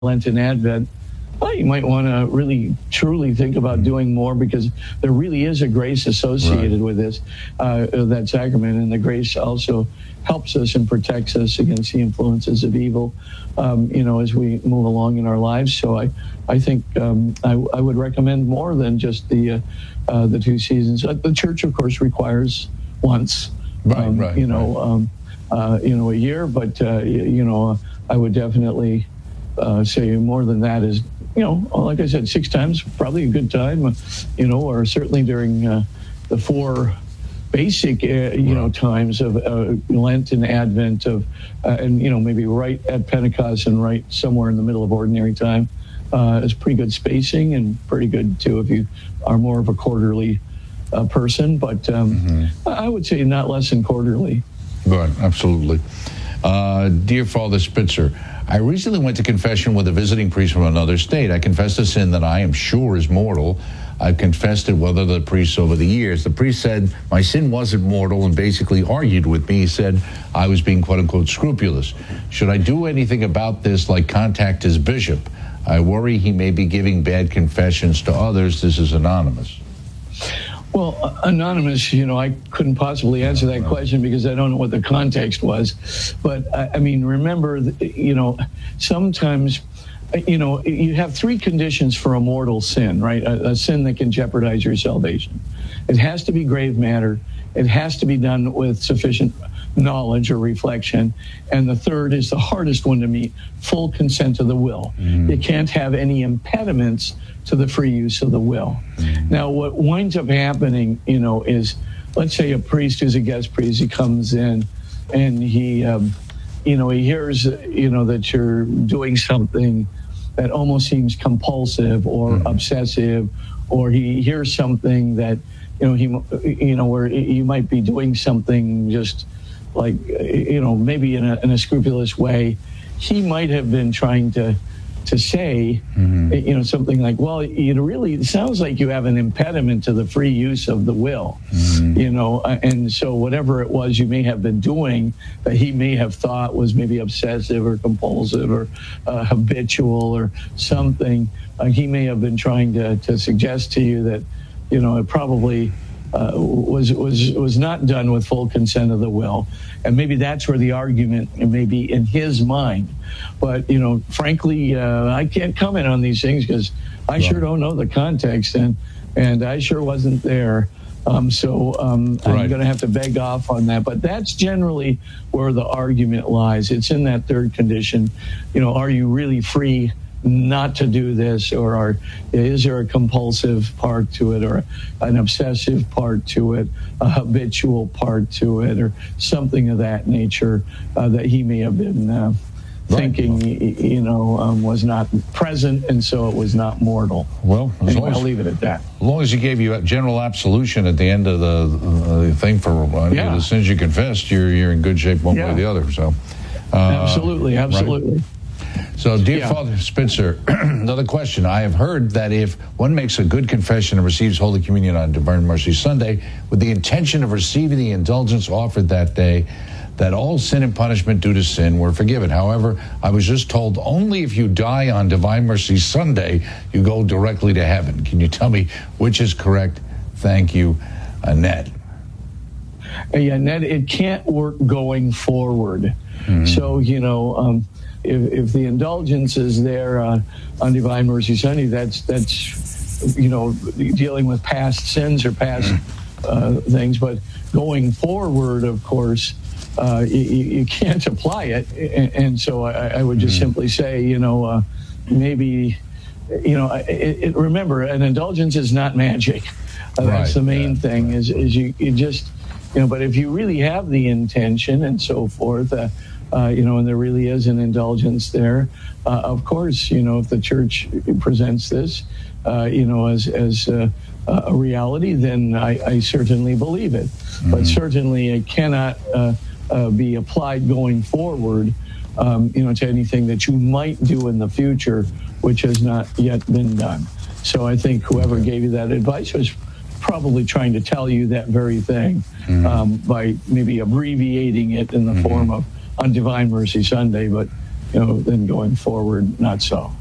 Lenten Advent, well, you might want to really, truly think about doing more, because there really is a grace associated with this, that sacrament. And the grace also helps us and protects us against the influences of evil, as we move along in our lives. So I think I would recommend more than just the 2 seasons. The church, of course, requires once, a year, but, I would definitely say more than that is, like I said, 6 times, probably a good time, or certainly during the 4 basic, times of Lent and Advent and maybe right at Pentecost and right somewhere in the middle of ordinary time. It's pretty good spacing, and pretty good too if you are more of a quarterly person, but I would say not less than quarterly. Right, absolutely. Dear Father Spitzer, I recently went to confession with a visiting priest from another state. I confessed a sin that I am sure is mortal. I've confessed it with other priests over the years. The priest said my sin wasn't mortal and basically argued with me. He said I was being, quote-unquote, scrupulous. Should I do anything about this, like contact his bishop? I worry he may be giving bad confessions to others. This is anonymous. Well, anonymous, I couldn't possibly answer that question because I don't know what the context was. But, remember, sometimes, you have 3 conditions for a mortal sin, right? A sin that can jeopardize your salvation. It has to be grave matter. It has to be done with sufficient knowledge or reflection. And the third is the hardest one to meet, full consent of the will. You can't have any impediments to the free use of the will. Now, what winds up happening, is, let's say a priest who's a guest priest, he comes in and he hears, that you're doing something that almost seems compulsive or obsessive, or he hears something that, where you might be doing something just like, maybe in a scrupulous way. He might have been trying to say, something like, well, it sounds like you have an impediment to the free use of the will, and so whatever it was you may have been doing that he may have thought was maybe obsessive or compulsive or habitual or something, he may have been trying to suggest to you that, it probably was not done with full consent of the will. And maybe that's where the argument may be in his mind. But, frankly, I can't comment on these things because I sure don't know the context, and I sure wasn't there. So I'm going to have to beg off on that. But that's generally where the argument lies. It's in that third condition. Are you really free not to do this, or is there a compulsive part to it, or an obsessive part to it, a habitual part to it, or something of that nature that he may have been thinking, was not present, and so it was not mortal. Well, anyway, I'll leave it at that. As long as he gave you a general absolution at the end of the thing for the sins you confessed, you're in good shape one way or the other. So, absolutely. Right. So, dear Father Spitzer, another question. I have heard that if one makes a good confession and receives Holy Communion on Divine Mercy Sunday with the intention of receiving the indulgence offered that day, that all sin and punishment due to sin were forgiven. However, I was just told only if you die on Divine Mercy Sunday, you go directly to heaven. Can you tell me which is correct? Thank you, Annette. Annette, it can't work going forward. So, if the indulgence is there on Divine Mercy Sunday, that's dealing with past sins or past things. But going forward, of course, you can't apply it. And so I would just simply say, maybe, remember, an indulgence is not magic. That's the main thing is you just, but if you really have the intention and so forth, and there really is an indulgence there. Of course, if the church presents this, as a reality, then I certainly believe it. But certainly it cannot be applied going forward, to anything that you might do in the future, which has not yet been done. So I think whoever gave you that advice was probably trying to tell you that very thing by maybe abbreviating it in the form of on Divine Mercy Sunday, but then going forward, not so.